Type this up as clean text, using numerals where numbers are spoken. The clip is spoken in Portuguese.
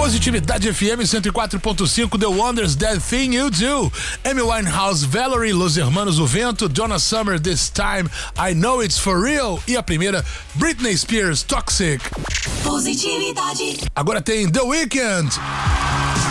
Positividade FM 104.5, The Wonders, That Thing You Do, Amy Winehouse, Valerie, Los Hermanos O Vento, Donna Summer, This Time, I Know It's For Real, e a primeira, Britney Spears, Toxic. Positividade. Agora tem The Weeknd.